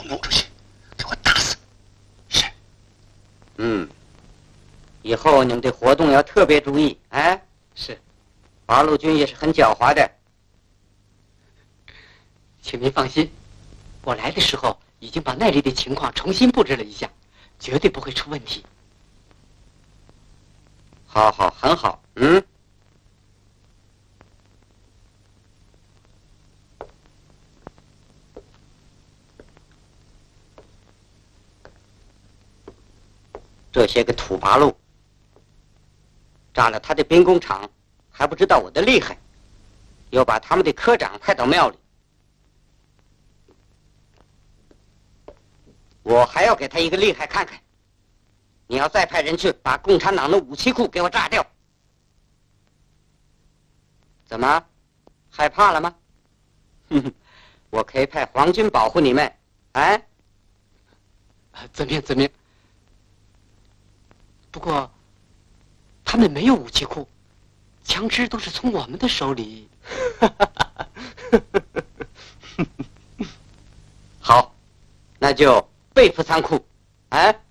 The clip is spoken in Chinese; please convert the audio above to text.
牛出去，给我打死。是。 以后你们对活动要特别注意。哎， 是。 八路军也是很狡猾的。 请您放心，我来的时候已经把那里的情况重新布置了一下，绝对不会出问题。 好，很好。这些个土八路炸了他的兵工厂，还不知道我的厉害，又把他们的科长派到庙里，我还要给他一个厉害看看。你要再派人去把共产党的武器库给我炸掉。怎么，害怕了吗？我可以派皇军保护你们。哎， 遵命。不过，他们没有武器库，枪支都是从我们的手里。 好，那就背负仓库。哎。